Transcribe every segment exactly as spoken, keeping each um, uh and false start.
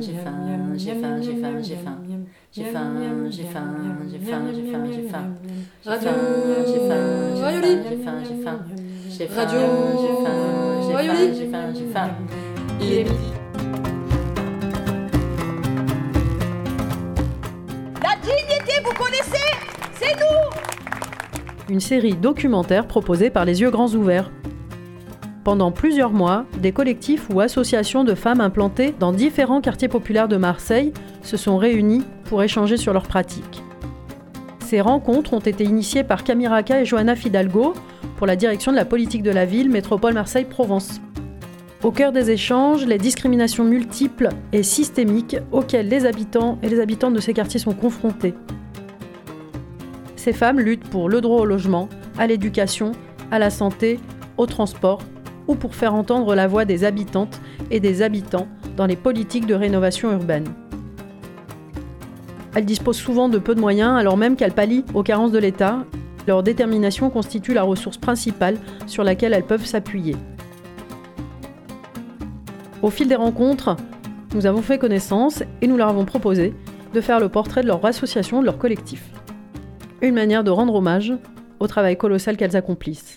j'ai faim, j'ai faim, j'ai faim, j'ai faim. J'ai faim, j'ai faim, j'ai faim, j'ai faim, j'ai faim. Radio J'ai faim, Rayoli. j'ai faim, j'ai faim. J'ai faim, Radio j'ai faim, j'ai faim, Rayoli. j'ai faim, j'ai faim. Il est midi. La dignité, vous connaissez? C'est nous! Une série documentaire proposée par Les Yeux Grands Ouverts. Pendant plusieurs mois, des collectifs ou associations de femmes implantées dans différents quartiers populaires de Marseille se sont réunis pour échanger sur leurs pratiques. Ces rencontres ont été initiées par Camille Raca et Johanna Fidalgo pour la direction de la politique de la ville Métropole Marseille-Provence. Au cœur des échanges, les discriminations multiples et systémiques auxquelles les habitants et les habitantes de ces quartiers sont confrontés. Ces femmes luttent pour le droit au logement, à l'éducation, à la santé, au transport, ou pour faire entendre la voix des habitantes et des habitants dans les politiques de rénovation urbaine. Elles disposent souvent de peu de moyens alors même qu'elles pallient aux carences de l'État. Leur détermination constitue la ressource principale sur laquelle elles peuvent s'appuyer. Au fil des rencontres, nous avons fait connaissance et nous leur avons proposé de faire le portrait de leur association, de leur collectif. Une manière de rendre hommage au travail colossal qu'elles accomplissent.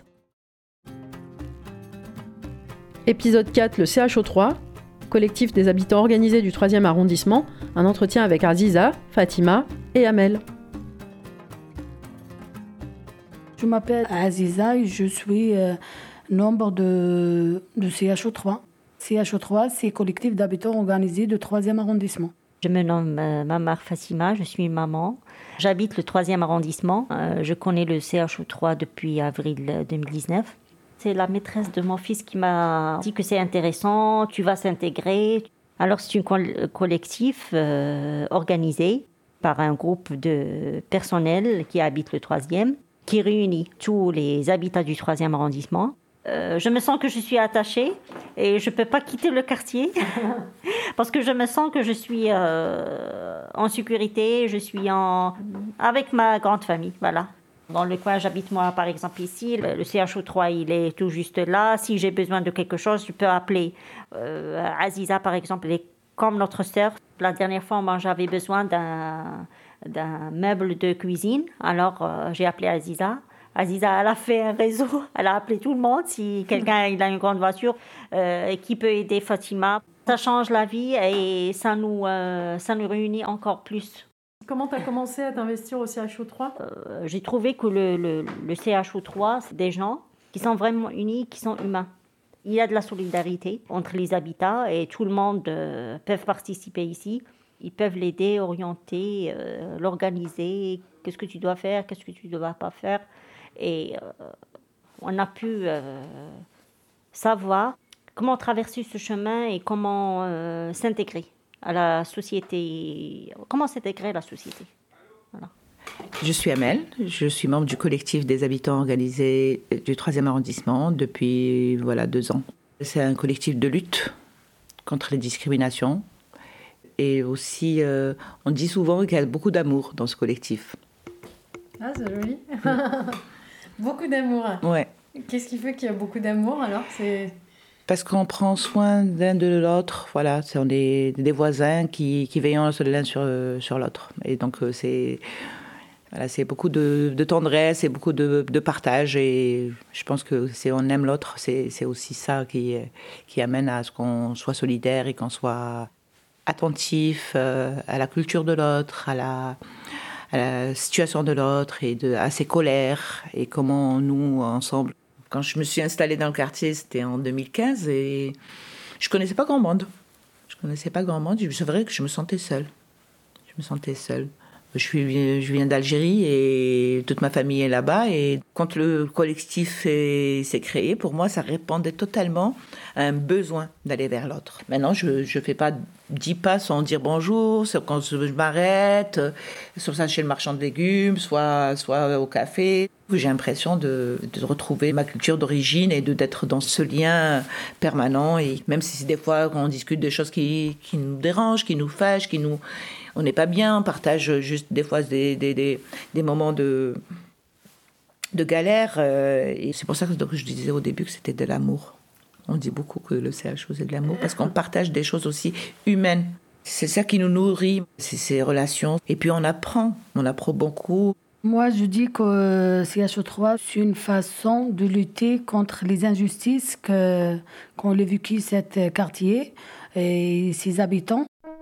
Épisode quatre, le C H O trois, collectif des habitants organisés du troisième arrondissement, un entretien avec Aziza, Fatima et Amel. Je m'appelle Aziza et je suis euh, membre de, de C H O trois. C H O trois, c'est collectif d'habitants organisés du troisième arrondissement. Je me nomme euh, Mamar Fatima, je suis maman. J'habite le troisième arrondissement. Euh, je connais le C H O trois depuis avril deux mille dix-neuf. C'est la maîtresse de mon fils qui m'a dit que c'est intéressant, tu vas s'intégrer. Alors c'est un co- collectif euh, organisé par un groupe de personnel qui habite le troisième, qui réunit tous les habitants du troisième arrondissement. Euh, je me sens que je suis attachée et je ne peux pas quitter le quartier parce que je me sens que je suis euh, en sécurité, je suis en... avec ma grande famille, voilà. Dans le coin, j'habite moi par exemple ici, le, le C H O trois il est tout juste là. Si j'ai besoin de quelque chose, je peux appeler euh, Aziza par exemple, elle est comme notre sœur. La dernière fois, moi j'avais besoin d'un, d'un meuble de cuisine, alors euh, j'ai appelé Aziza. Aziza, elle a fait un réseau, elle a appelé tout le monde. Si quelqu'un il a une grande voiture euh, qui peut aider Fatima, ça change la vie et ça nous, euh, ça nous réunit encore plus. Comment tu as commencé à t'investir au C H O trois ? euh, J'ai trouvé que le, le, le C H O trois, c'est des gens qui sont vraiment unis, qui sont humains. Il y a de la solidarité entre les habitants et tout le monde euh, peut participer ici. Ils peuvent l'aider, orienter, euh, l'organiser. Qu'est-ce que tu dois faire, qu'est-ce que tu ne dois pas faire. Et euh, on a pu euh, savoir comment traverser ce chemin et comment euh, s'intégrer à la société. Comment s'intégrer à la société. Voilà. Je suis Amel, je suis membre du collectif des habitants organisés du troisième arrondissement depuis voilà, deux ans. C'est un collectif de lutte contre les discriminations. Et aussi, euh, on dit souvent qu'il y a beaucoup d'amour dans ce collectif. Ah, c'est joli. Beaucoup d'amour. Ouais. Qu'est-ce qui fait qu'il y a beaucoup d'amour alors ? C'est... Parce qu'on prend soin l'un de l'autre, voilà, c'est on est des voisins qui, qui veillent l'un sur, sur l'autre. Et donc c'est, voilà, c'est beaucoup de, de tendresse et beaucoup de, de partage. Et je pense que si on aime l'autre, c'est, c'est aussi ça qui, qui amène à ce qu'on soit solidaire et qu'on soit attentif euh, à la culture de l'autre, à la, à la situation de l'autre et de, à ses colères et comment nous, ensemble... Quand je me suis installée dans le quartier, c'était en deux mille quinze et je connaissais pas grand monde. Je connaissais pas grand monde. C'est vrai que je me sentais seule. Je me sentais seule. Je, suis, je viens d'Algérie et toute ma famille est là-bas. Et quand le collectif est, s'est créé, pour moi, ça répondait totalement à un besoin d'aller vers l'autre. Maintenant, je ne fais pas dix pas sans dire bonjour, soit quand je m'arrête, soit chez le marchand de légumes, soit, soit au café. J'ai l'impression de, de retrouver ma culture d'origine et de, d'être dans ce lien permanent. Et même si des fois on discute des choses qui, qui nous dérangent, qui nous fâchent, qui nous, on n'est pas bien, on partage juste des fois des, des, des, des moments de, de galère. Euh, et c'est pour ça que donc, je disais au début que c'était de l'amour. On dit beaucoup que le C H O c'est de l'amour parce qu'on partage des choses aussi humaines. C'est ça qui nous nourrit, c'est ces relations. Et puis on apprend, on apprend beaucoup. Moi, je dis que C H O trois, c'est une façon de lutter contre les injustices que, qu'ont vécu cet quartier et ses habitants.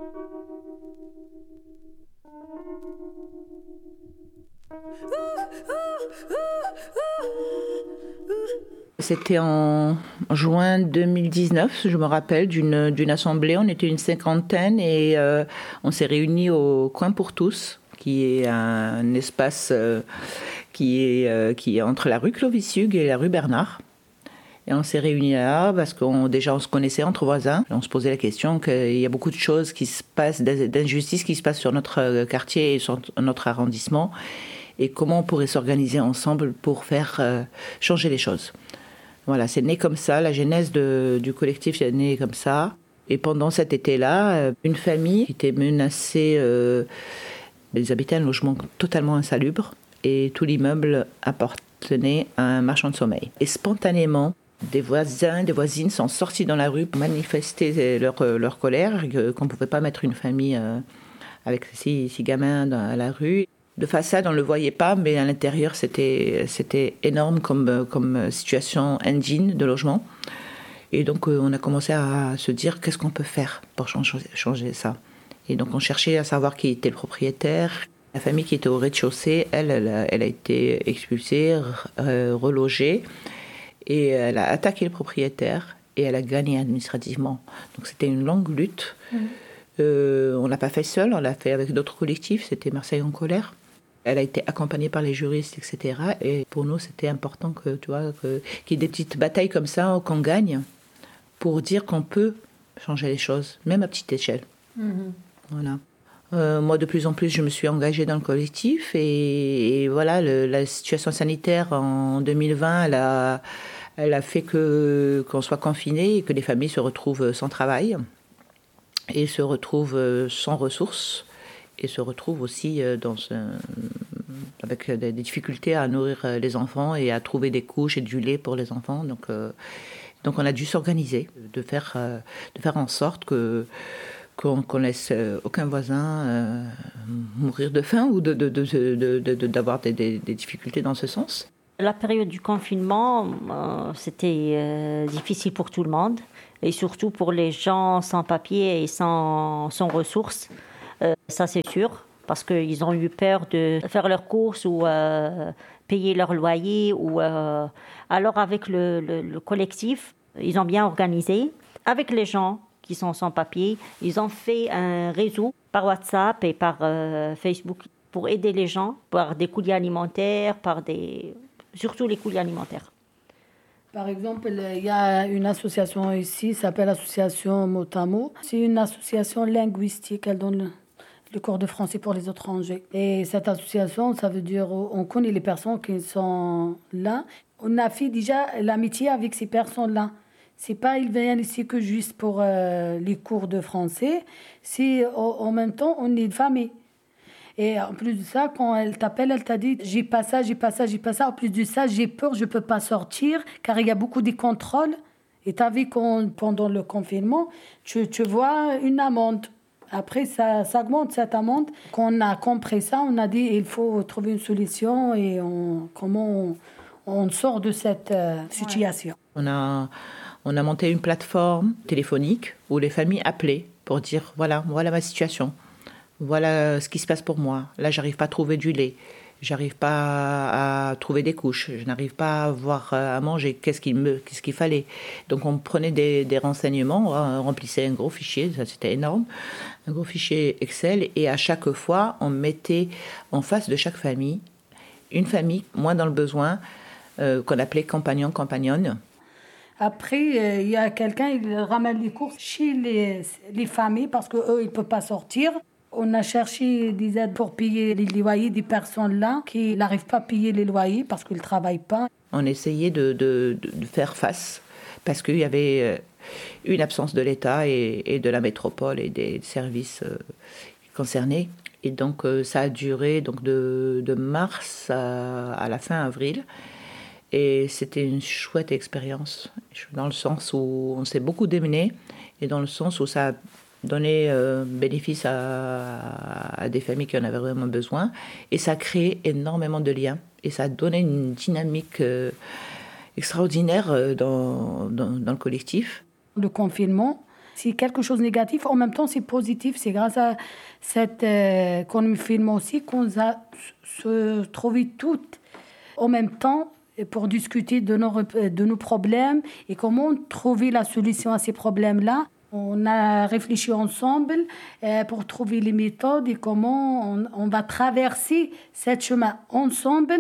C'était en juin deux mille dix-neuf, je me rappelle, d'une, d'une assemblée. On était une cinquantaine et euh, on s'est réunis au Coin pour tous, qui est un espace euh, qui, est, euh, qui est entre la rue Clovis-Hugues et la rue Bernard. Et on s'est réunis là parce qu'on déjà on se connaissait entre voisins. On se posait la question qu'il y a beaucoup de choses qui se passent, d'injustices qui se passent sur notre quartier et sur notre arrondissement. Et comment on pourrait s'organiser ensemble pour faire euh, changer les choses. Voilà, c'est né comme ça, la genèse de, du collectif est née comme ça. Et pendant cet été-là, une famille qui était menacée, euh, ils habitaient un logement totalement insalubre et tout l'immeuble appartenait à un marchand de sommeil. Et spontanément, des voisins, des voisines sont sortis dans la rue pour manifester leur, leur colère, qu'on ne pouvait pas mettre une famille euh, avec six, six gamins dans la rue. De façade, on ne le voyait pas, mais à l'intérieur, c'était, c'était énorme comme, comme situation indigne de logement. Et donc, on a commencé à se dire, qu'est-ce qu'on peut faire pour changer, changer ça ? Et donc, on cherchait à savoir qui était le propriétaire. La famille qui était au rez-de-chaussée, elle, elle a, elle a été expulsée, euh, relogée. Et elle a attaqué le propriétaire et elle a gagné administrativement. Donc, c'était une longue lutte. Mmh. Euh, on ne l'a pas fait seul, on l'a fait avec d'autres collectifs. C'était Marseille en colère. Elle a été accompagnée par les juristes, et cetera. Et pour nous, c'était important que, tu vois, que, qu'il y ait des petites batailles comme ça, qu'on gagne, pour dire qu'on peut changer les choses, même à petite échelle. Mmh. Voilà. Euh, moi, de plus en plus, je me suis engagée dans le collectif. Et, et voilà, le, la situation sanitaire en deux mille vingt, elle a, elle a fait que, qu'on soit confinés et que les familles se retrouvent sans travail et se retrouvent sans ressources. Et se retrouvent aussi dans un, avec des difficultés à nourrir les enfants et à trouver des couches et du lait pour les enfants. Donc, euh, donc on a dû s'organiser, de faire, euh, de faire en sorte que, qu'on ne laisse aucun voisin euh, mourir de faim ou de, de, de, de, de, de, d'avoir des, des, des difficultés dans ce sens. La période du confinement, euh, c'était euh, difficile pour tout le monde, et surtout pour les gens sans papier et sans, sans ressources. Euh, ça, c'est sûr, parce qu'ils ont eu peur de faire leurs courses ou euh, payer leur loyer. Ou, euh... Alors, avec le, le, le collectif, ils ont bien organisé. Avec les gens qui sont sans papier, ils ont fait un réseau par WhatsApp et par euh, Facebook pour aider les gens, par des courriers alimentaires, par des... surtout les courriers alimentaires. Par exemple, il y a une association ici, qui s'appelle l'Association Motamo. C'est une association linguistique, elle donne le cours de français pour les étrangers. Et cette association, ça veut dire on connaît les personnes qui sont là. On a fait déjà l'amitié avec ces personnes-là. C'est pas ils viennent ici que juste pour euh, les cours de français. C'est en même temps on est famille. Et en plus de ça, quand elle t'appelle, elle t'a dit j'ai pas ça, j'ai pas ça, j'ai pas ça. En plus de ça, j'ai peur, je peux pas sortir car il y a beaucoup de contrôles. Et t'as vu qu'on pendant le confinement, tu, tu vois une amende. Après, ça, ça augmente cette amende. Quand on a compris ça, on a dit il faut trouver une solution et on, comment on, on sort de cette euh, situation. On a, on a monté une plateforme téléphonique où les familles appelaient pour dire voilà, voilà ma situation. Voilà ce qui se passe pour moi. Là, j'arrive pas à trouver du lait. J'arrive pas à trouver des couches. Je n'arrive pas à avoir à manger. Qu'est-ce qu'il me, qu'est-ce qu'il fallait. Donc, on prenait des, des renseignements, on remplissait un gros fichier, ça c'était énorme, un gros fichier Excel, et à chaque fois, on mettait en face de chaque famille une famille moins dans le besoin, euh, qu'on appelait compagnon, compagnonne. Après, il euh, y a quelqu'un, il ramène les courses chez les, les familles parce qu'eux, ils ne peuvent pas sortir. On a cherché des aides pour payer les loyers des personnes là qui n'arrivent pas à payer les loyers parce qu'ils ne travaillent pas. On essayait de, de, de faire face parce qu'il y avait une absence de l'État et, et de la métropole et des services concernés. Et donc ça a duré donc de, de mars à, à la fin avril. Et c'était une chouette expérience, dans le sens où on s'est beaucoup démené et dans le sens où ça a donné euh, bénéfice à, à des familles qui en avaient vraiment besoin. Et ça a créé énormément de liens. Et ça a donné une dynamique euh, extraordinaire euh, dans, dans, dans le collectif. Le confinement, c'est quelque chose de négatif. En même temps, c'est positif. C'est grâce à cet euh, confinement aussi qu'on a se trouvé toutes en même temps pour discuter de nos, de nos problèmes et comment trouver la solution à ces problèmes-là. On a réfléchi ensemble euh, pour trouver les méthodes et comment on, on va traverser ce chemin ensemble,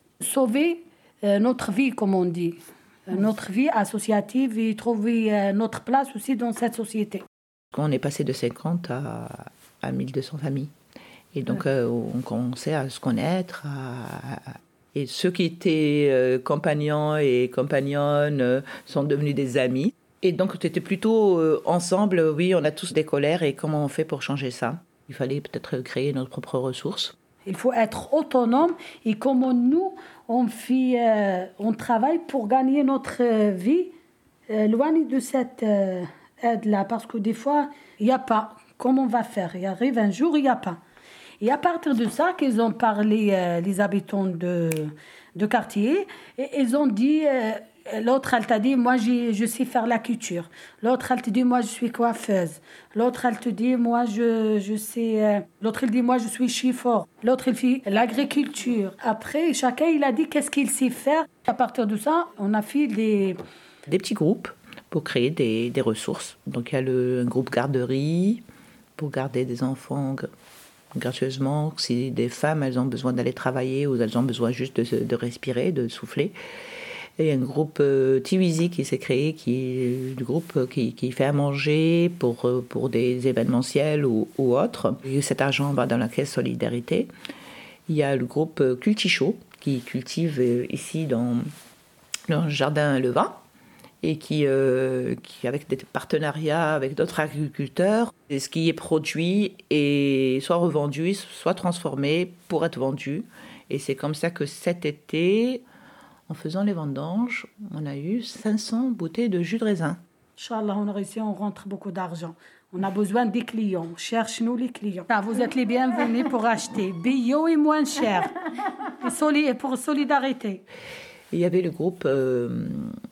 sauver euh, notre vie, comme on dit, euh, notre vie associative et trouver euh, notre place aussi dans cette société. On est passé de cinquante à, à mille deux cents familles. Et donc, ouais. euh, on commençait à se connaître. À, à, et ceux qui étaient euh, compagnons et compagnonnes euh, sont devenus des amis. Et donc, c'était plutôt euh, ensemble, oui, on a tous des colères et comment on fait pour changer ça? Il fallait peut-être créer notre propre ressource. Il faut être autonome et comment nous, on, fait, euh, on travaille pour gagner notre euh, vie euh, loin de cette euh, aide-là. Parce que des fois, il n'y a pas. Comment on va faire? Il arrive un jour, il n'y a pas. Et à partir de ça, qu'ils ont parlé, euh, les habitants de, de quartier, et ils ont dit... Euh, L'autre, elle t'a dit, moi, j'ai, je sais faire la couture. L'autre, elle te dit, moi, je suis coiffeuse. L'autre, elle te dit, moi, je, je sais... Euh... L'autre, il dit, moi, je suis chiffon. L'autre, il fait l'agriculture. Après, chacun, il a dit qu'est-ce qu'il sait faire. À partir de ça, on a fait des... Des petits groupes pour créer des, des ressources. Donc, il y a le un groupe garderie pour garder des enfants gracieusement. Si des femmes, elles ont besoin d'aller travailler ou elles ont besoin juste de, de respirer, de souffler. Il y a un groupe euh, Tiwizi qui s'est créé, qui est le groupe qui, qui fait à manger pour, pour des événementiels ou, ou autres. Et cet argent va dans la caisse Solidarité. Il y a le groupe Cultichaud qui cultive euh, ici dans, dans le jardin Le Vin et qui, euh, qui, avec des partenariats avec d'autres agriculteurs, et ce qui est produit est soit revendu, soit transformé pour être vendu. Et c'est comme ça que cet été... En faisant les vendanges, on a eu cinq cents bouteilles de jus de raisin. Inch'Allah, on a réussi, on rentre beaucoup d'argent. On a besoin des clients. Cherche-nous les clients. Ah, vous êtes les bienvenus pour acheter bio et moins cher. Et soli- pour solidarité. Il y avait le groupe euh,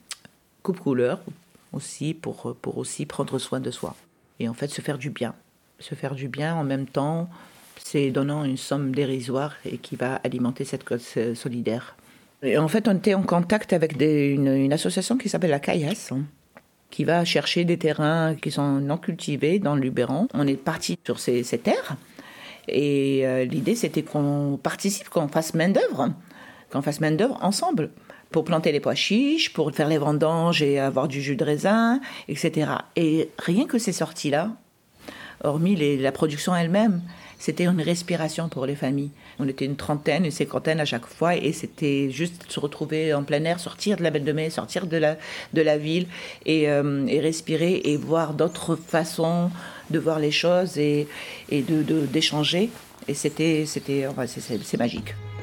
Coupe Couleur aussi pour, pour aussi prendre soin de soi. Et en fait, se faire du bien. Se faire du bien en même temps, c'est donnant une somme dérisoire et qui va alimenter cette cause solidaire. Et en fait, on était en contact avec des, une, une association qui s'appelle la Caillasse, hein, qui va chercher des terrains qui sont non cultivés dans le Luberon. On est parti sur ces, ces terres et euh, l'idée, c'était qu'on participe, qu'on fasse main d'œuvre, qu'on fasse main d'œuvre ensemble pour planter les pois chiches, pour faire les vendanges et avoir du jus de raisin, et cetera. Et rien que ces sorties-là, hormis les, la production elle-même, c'était une respiration pour les familles. On était une trentaine, une cinquantaine à chaque fois et c'était juste se retrouver en plein air, sortir de la Belle de Mai, sortir de la, de la ville et, euh, et respirer et voir d'autres façons de voir les choses et, et de, de, d'échanger. Et c'était, c'était, enfin, c'est, c'est, c'est magique.